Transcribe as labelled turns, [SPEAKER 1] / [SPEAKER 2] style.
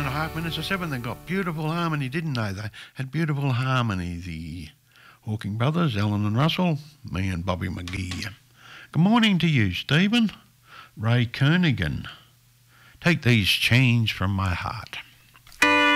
[SPEAKER 1] 9.5 minutes to 7. They got beautiful harmony, didn't they? They had beautiful harmony. The Hawking brothers, Alan and Russell, me and Bobby McGee. Good morning to you, Stephen. Ray Kernigan. Take these chains from my heart.